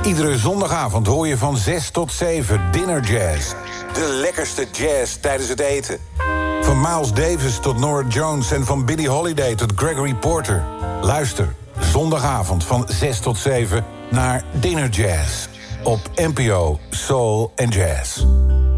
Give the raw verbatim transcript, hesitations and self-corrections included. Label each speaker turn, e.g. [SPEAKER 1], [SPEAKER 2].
[SPEAKER 1] Iedere zondagavond hoor je van zes tot zeven Dinner Jazz. De lekkerste jazz tijdens het eten. Van Miles Davis tot Norah Jones en van Billie Holiday tot Gregory Porter. Luister zondagavond van zes tot zeven naar Dinner Jazz. Op N P O Soul and Jazz.